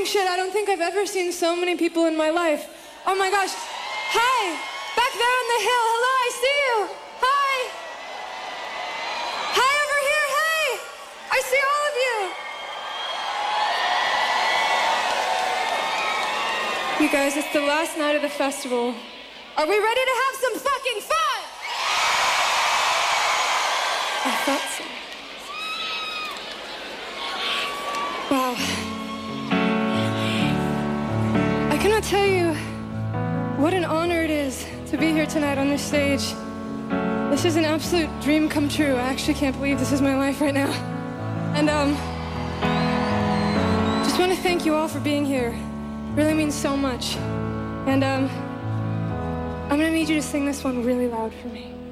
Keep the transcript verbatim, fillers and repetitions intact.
shit, I don't think I've ever seen so many people in my life. Oh my gosh. Hi, back there on the hill. Hello, I see you. Hi. Hi over here, hey. I see all of you. You guys, it's the last night of the festival. Are we ready to have some fucking fun? I thought so. Wow. I cannot tell you what an honor it is to be here tonight on this stage. This is an absolute dream come true. I actually can't believe this is my life right now. And um, just want to thank you all for being here. It really means so much. And um, I'm gonna need you to sing this one really loud for me.